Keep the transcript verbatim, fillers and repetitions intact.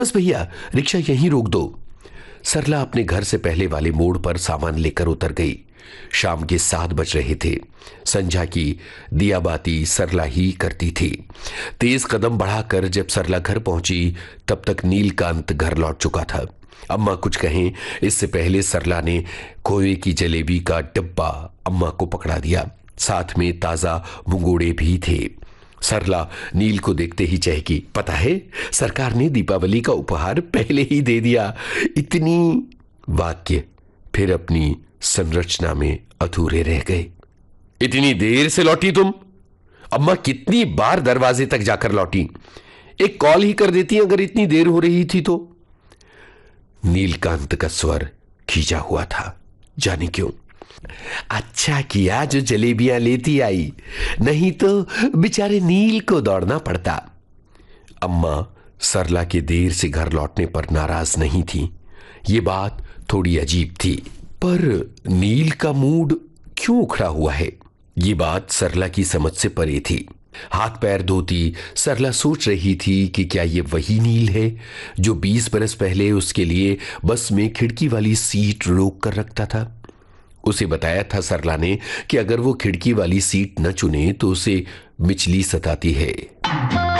बस भैया, रिक्शा यहीं रोक दो। सरला अपने घर से पहले वाले मोड़ पर सामान लेकर उतर गई। शाम के सात बज रहे थे। संझा की दियाबाती सरला ही करती थी। तेज कदम बढ़ाकर जब सरला घर पहुंची तब तक नीलकांत घर लौट चुका था। अम्मा कुछ कहें इससे पहले सरला ने खोए की जलेबी का डब्बा अम्मा को पकड़ा दिया। साथ में ताजा मुंगोड़े भी थे। सरला नील को देखते ही चहकी, पता है, सरकार ने दीपावली का उपहार पहले ही दे दिया। इतनी वाक्य फिर अपनी संरचना में अधूरे रह गए। इतनी देर से लौटी तुम? अम्मा कितनी बार दरवाजे तक जाकर लौटी। एक कॉल ही कर देती अगर इतनी देर हो रही थी तो। नीलकांत का स्वर खींचा हुआ था, जाने क्यों। अच्छा किया जो जलेबियां लेती आई, नहीं तो बेचारे नील को दौड़ना पड़ता। अम्मा सरला के देर से घर लौटने पर नाराज नहीं थी। ये बात थोड़ी अजीब थी। पर नील का मूड क्यों उखड़ा हुआ है, ये बात सरला की समझ से परे थी। हाथ पैर धोती सरला सोच रही थी कि क्या ये वही नील है जो बीस बरस पहले उसके लिए बस में खिड़की वाली सीट रोक कर रखता था। उसे बताया था सरला ने कि अगर वो खिड़की वाली सीट न चुने तो उसे मिचली सताती है।